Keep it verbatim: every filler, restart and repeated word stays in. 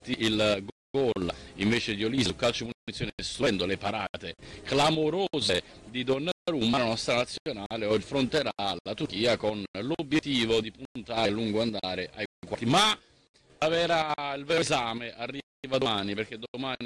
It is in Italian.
il gol invece di Olise sul calcio di punizione, stupendo le parate clamorose di Donnarumma. La nostra nazionale o affronterà la Turchia con l'obiettivo di puntare a lungo andare ai quarti, ma la vera, il vero esame arriva domani, perché domani